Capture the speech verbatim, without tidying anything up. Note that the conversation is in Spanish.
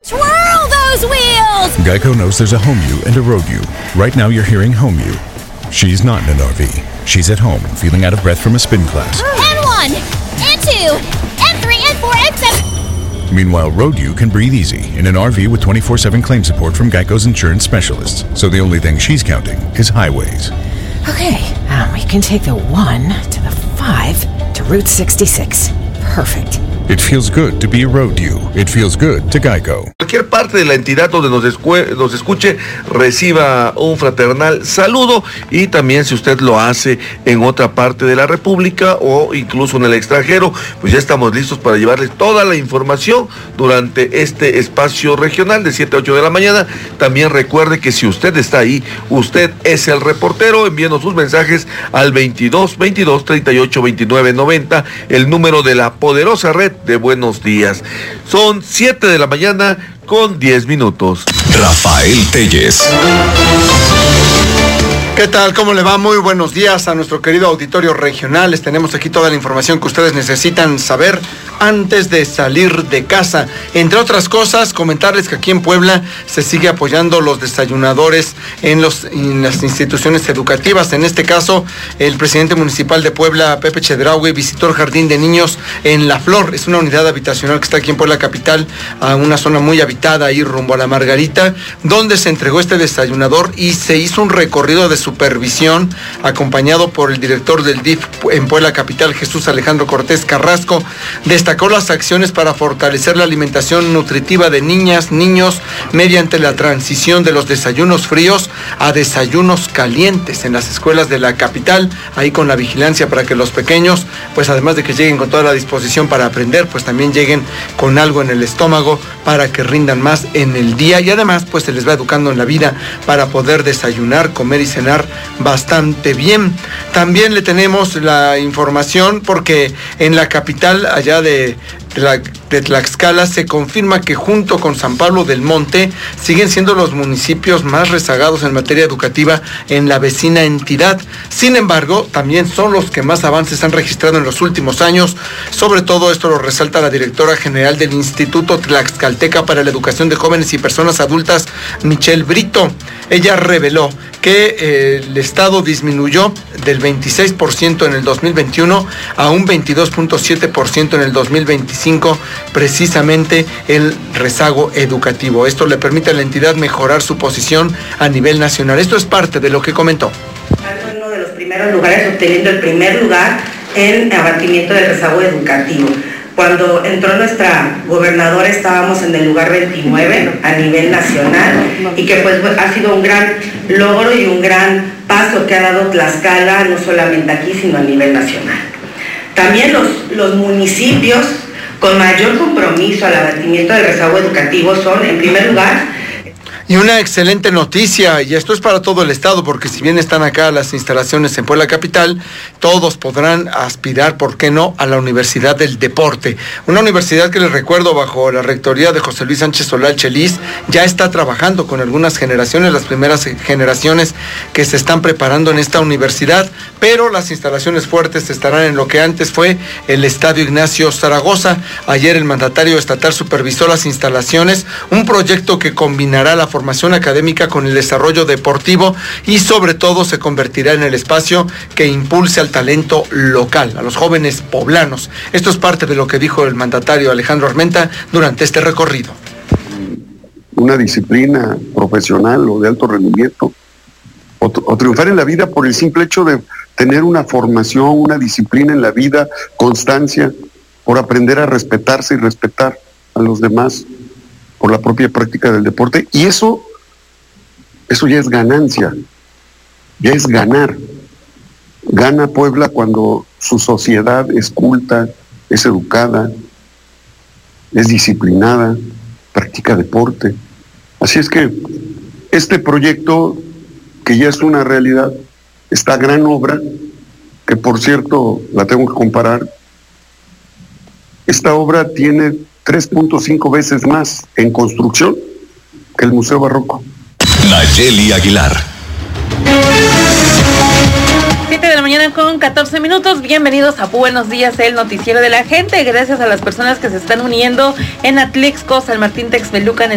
Swirl those wheels! Geico knows there's a home you and a road you. Right now you're hearing home you. She's not in an R V. She's at home, feeling out of breath from a spin class. And one, and two, and three, and four, and seven. Meanwhile, road you can breathe easy in an R V with twenty-four seven claim support from Geico's insurance specialists. So the only thing she's counting is highways. Okay, um, we can take the one to the five to Route sixty-six. Perfect. It feels good to be a road you. It feels good to Geico. Cualquier parte de la entidad donde nos, escue- nos escuche, reciba un fraternal saludo, y también si usted lo hace en otra parte de la República o incluso en el extranjero, pues ya estamos listos para llevarles toda la información durante este espacio regional de siete a ocho de la mañana. También recuerde que si usted está ahí, usted es el reportero, enviando sus mensajes al veintidós veintidós treinta y ocho veintinueve noventa, el número de la poderosa red de Buenos Días. Son siete de la mañana con diez minutos. Rafael Telles. ¿Qué tal? ¿Cómo le va? Muy buenos días a nuestro querido auditorio regional. Les tenemos aquí toda la información que ustedes necesitan saber antes de salir de casa. Entre otras cosas, comentarles que aquí en Puebla se sigue apoyando los desayunadores en, los, en las instituciones educativas. En este caso, el presidente municipal de Puebla, Pepe Chedraui, visitó el Jardín de Niños en La Flor. Es una unidad habitacional que está aquí en Puebla capital, a una zona muy habitada ahí rumbo a la Margarita, donde se entregó este desayunador y se hizo un recorrido de supervisión acompañado por el director del D I F en Puebla capital, Jesús Alejandro Cortés Carrasco. Destacó las acciones para fortalecer la alimentación nutritiva de niñas, niños, mediante la transición de los desayunos fríos a desayunos calientes en las escuelas de la capital, ahí con la vigilancia para que los pequeños, pues además de que lleguen con toda la disposición para aprender, pues también lleguen con algo en el estómago para que rindan más en el día, y además pues se les va educando en la vida para poder desayunar, comer y cenar bastante bien. También le tenemos la información porque en la capital, allá de, de, la, de Tlaxcala, se confirma que junto con San Pablo del Monte siguen siendo los municipios más rezagados en materia educativa en la vecina entidad. Sin embargo, también son los que más avances han registrado en los últimos años. Sobre todo esto lo resalta la directora general del Instituto Tlaxcalteca para la Educación de Jóvenes y Personas Adultas, Michelle Brito. Ella reveló que eh, el estado disminuyó del veintiséis por ciento en el dos mil veintiuno a un veintidós punto siete por ciento en el dos mil veinticinco, precisamente el rezago educativo. Esto le permite a la entidad mejorar su posición a nivel nacional. Esto es parte de lo que comentó. En uno de los primeros lugares, obteniendo el primer lugar en abatimiento del rezago educativo. Cuando entró nuestra gobernadora estábamos en el lugar veintinueve a nivel nacional, y que pues ha sido un gran logro y un gran paso que ha dado Tlaxcala, no solamente aquí, sino a nivel nacional. También los, los municipios con mayor compromiso al abatimiento del rezago educativo son, en primer lugar, y una excelente noticia, y esto es para todo el estado, porque si bien están acá las instalaciones en Puebla capital, todos podrán aspirar, ¿por qué no?, a la Universidad del Deporte. Una universidad que les recuerdo, bajo la rectoría de José Luis Sánchez Solal Chelis, ya está trabajando con algunas generaciones, las primeras generaciones que se están preparando en esta universidad, pero las instalaciones fuertes estarán en lo que antes fue el Estadio Ignacio Zaragoza. Ayer el mandatario estatal supervisó las instalaciones, un proyecto que combinará la formación académica con el desarrollo deportivo, y sobre todo se convertirá en el espacio que impulse al talento local, a los jóvenes poblanos. Esto es parte de lo que dijo el mandatario Alejandro Armenta durante este recorrido. Una disciplina profesional o de alto rendimiento, o, o triunfar en la vida por el simple hecho de tener una formación, una disciplina en la vida, constancia, por aprender a respetarse y respetar a los demás, por la propia práctica del deporte, y eso, eso ya es ganancia, ya es ganar. Gana Puebla cuando su sociedad es culta, es educada, es disciplinada, practica deporte. Así es que este proyecto, que ya es una realidad, esta gran obra, que por cierto la tengo que comparar, esta obra tiene tres punto cinco veces más en construcción que el Museo Barroco. Nayeli Aguilar. siete de la mañana con catorce minutos. Bienvenidos a Buenos Días, el noticiero de la gente. Gracias a las personas que se están uniendo en Atlixco, San Martín Texmelucan,